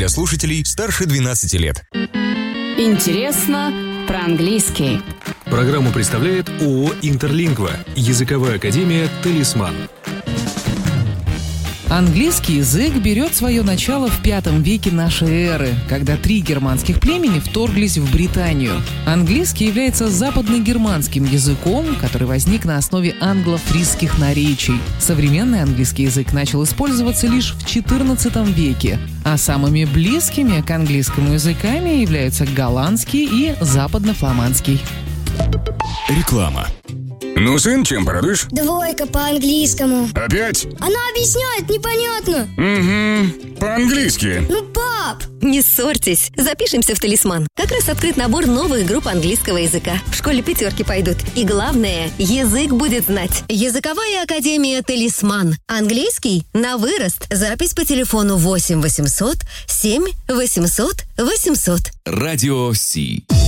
для слушателей старше 12 лет. Интересно про английский. Программу представляет ООО «Интерлингва», языковая академия «Талисман». Английский язык берет свое начало в V веке нашей эры, когда 3 германских племени вторглись в Британию. Английский является западногерманским языком, который возник на основе англо-фрисских наречий. Современный английский язык начал использоваться лишь в XIV веке, а самыми близкими к английскому языками являются голландский и западнофламандский. Реклама. Ну, сын, чем порадуешь? 2 по-английскому. Опять? Она объясняет непонятно. Угу, по-английски. Ну, пап! Не ссорьтесь, запишемся в «Талисман». Как раз открыт набор новых групп английского языка. В школе 5 пойдут. И главное, язык будет знать. Языковая академия «Талисман». Английский на вырост. Запись по телефону 8 800 7 800 800. Радио Си.